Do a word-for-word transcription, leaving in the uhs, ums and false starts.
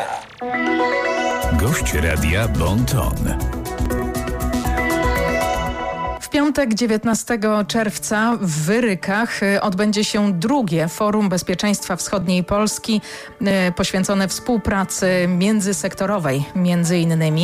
Gość radia Bon Ton. W piątek dziewiętnastego czerwca w Wyrykach odbędzie się drugie Forum Bezpieczeństwa Wschodniej Polski poświęcone współpracy międzysektorowej między innymi.